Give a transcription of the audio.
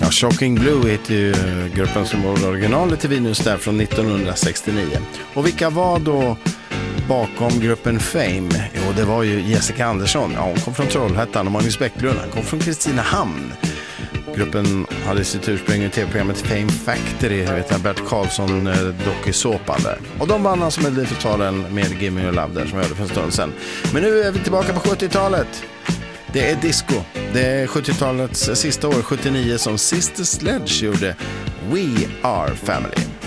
Ja, Shocking Blue heter ju gruppen som var originalet till Venus där från 1969. Och vilka var då bakom gruppen Fame? Jo, det var ju Jessica Andersson. Ja, hon kom från Trollhättan, och Magnus Bäcklund, han kom från Kristinehamn. Gruppen hade sitt ursprung i tv-programmet Fame Factory, Bert Karlsson dokusåpan där. Och de vann alltså Melodifestivalen med Give Me Your Love där som vi hörde för en stund sedan. Men nu är vi tillbaka på 70-talet. Det är disco. Det är 70-talets sista år, 79, som Sister Sledge gjorde We Are Family.